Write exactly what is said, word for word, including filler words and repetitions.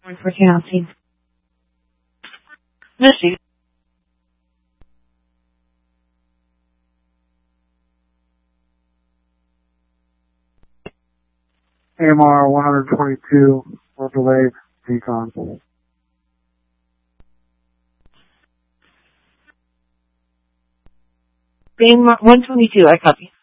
for counting. Missy. A M R one twenty-two, will delay decon. Game one twenty-two, I copy.